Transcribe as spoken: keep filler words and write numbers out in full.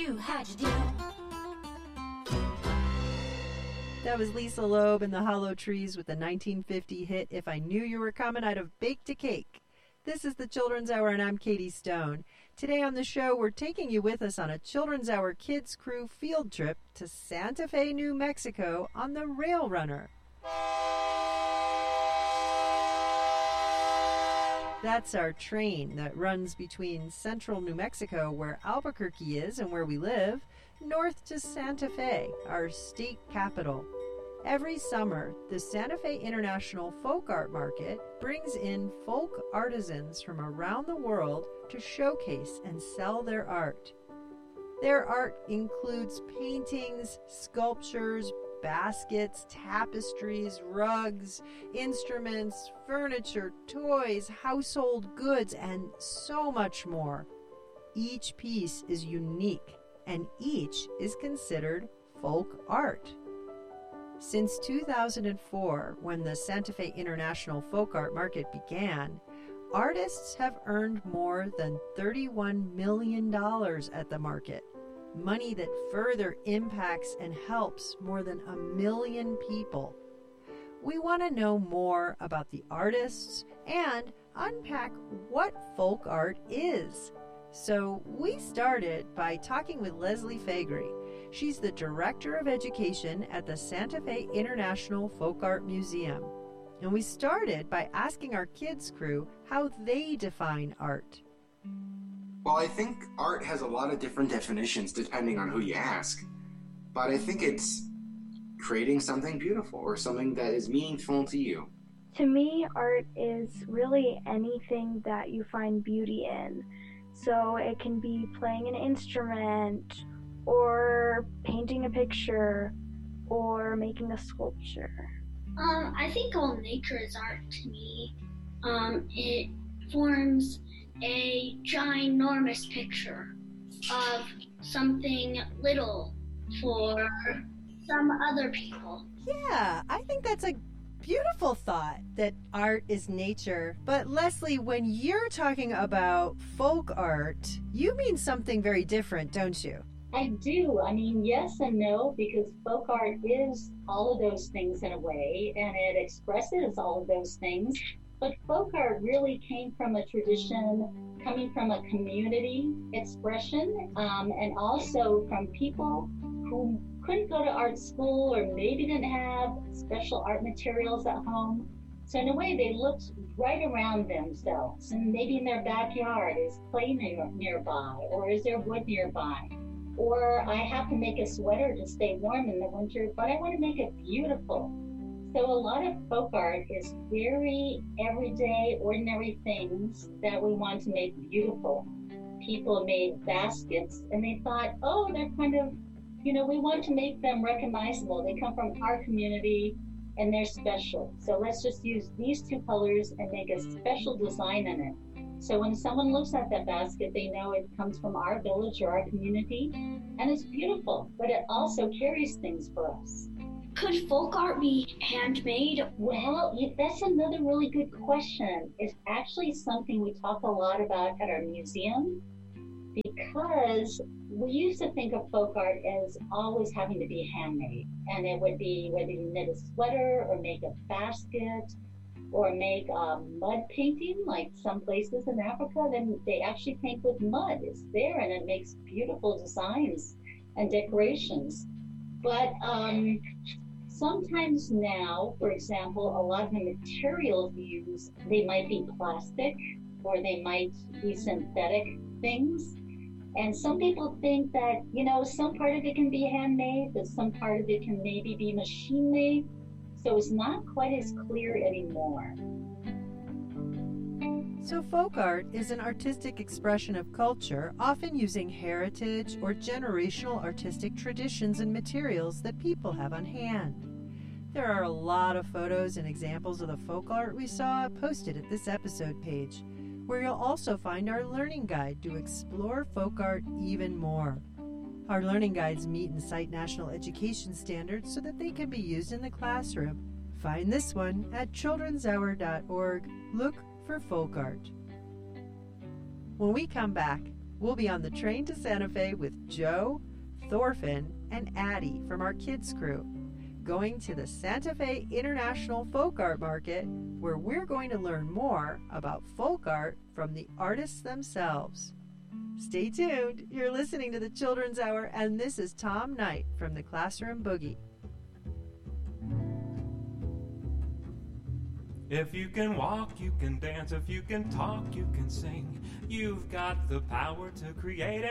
do, how'd you do? That was Lisa Loeb and the Hollow Trees with the nineteen fifty hit If I Knew You Were Coming, I'd Have Baked a Cake. This is the Children's Hour, and I'm Katie Stone. Today on the show, we're taking you with us on a Children's Hour Kids Crew field trip to Santa Fe, New Mexico on the Rail Runner. That's our train that runs between central New Mexico, where Albuquerque is and where we live, north to Santa Fe, our state capital. Every summer, the Santa Fe International Folk Art Market brings in folk artisans from around the world to showcase and sell their art. Their art includes paintings, sculptures, baskets, tapestries, rugs, instruments, furniture, toys, household goods, and so much more. Each piece is unique, and each is considered folk art. Since two thousand four, when the Santa Fe International Folk Art Market began, artists have earned more than thirty-one million dollars at the market, money that further impacts and helps more than a million people. We want to know more about the artists and unpack what folk art is. So we started by talking with Leslie Faegre. She's the Director of Education at the Santa Fe International Folk Art Museum. And we started by asking our kids' crew how they define art. Well, I think art has a lot of different definitions depending on who you ask. But I think it's creating something beautiful or something that is meaningful to you. To me, art is really anything that you find beauty in. So it can be playing an instrument, or painting a picture, or making a sculpture. Um, I think all nature is art to me. Um, it forms a ginormous picture of something little for some other people. Yeah, I think that's a beautiful thought that art is nature. But Leslie, when you're talking about folk art, you mean something very different, don't you? I do. I mean, yes and no, because folk art is all of those things in a way, and it expresses all of those things. But folk art really came from a tradition, coming from a community expression, um, and also from people who couldn't go to art school or maybe didn't have special art materials at home. So in a way, they looked right around themselves, and maybe in their backyard is clay near, nearby, or is there wood nearby? Or I have to make a sweater to stay warm in the winter, but I want to make it beautiful. So a lot of folk art is very everyday, ordinary things that we want to make beautiful. People made baskets, and they thought, oh, they're kind of, you know, we want to make them recognizable. They come from our community, and they're special. So let's just use these two colors and make a special design in it. So when someone looks at that basket, they know it comes from our village or our community, and it's beautiful, but it also carries things for us. Could folk art be handmade? Well, that's another really good question. It's actually something we talk a lot about at our museum, because we used to think of folk art as always having to be handmade, and it would be whether you knit a sweater or make a basket or make a mud painting, like some places in Africa, then they actually paint with mud. It's there, and it makes beautiful designs and decorations. But um, sometimes now, for example, a lot of the materials used, they might be plastic, or they might be synthetic things. And some people think that, you know, some part of it can be handmade, but some part of it can maybe be machine-made. So it's not quite as clear anymore. So folk art is an artistic expression of culture, often using heritage or generational artistic traditions and materials that people have on hand. There are a lot of photos and examples of the folk art we saw posted at this episode page, where you'll also find our learning guide to explore folk art even more. Our learning guides meet and cite national education standards so that they can be used in the classroom. Find this one at children's hour dot org. Look for folk art. When we come back, We'll be on the train to Santa Fe with Joe, Thorfinn, and Addie from our kids crew, going to the Santa Fe International Folk Art Market, where we're going to learn more about folk art from the artists themselves. Stay tuned. You're listening to the Children's Hour, and this is Tom Knight from the Classroom Boogie. If you can walk, you can dance. If you can talk, you can sing. You've got the power to create